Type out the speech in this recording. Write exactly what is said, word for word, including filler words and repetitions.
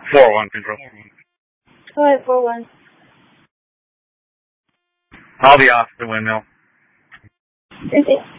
four one control. Go ahead, four one. I'll be off the windmill. Is it?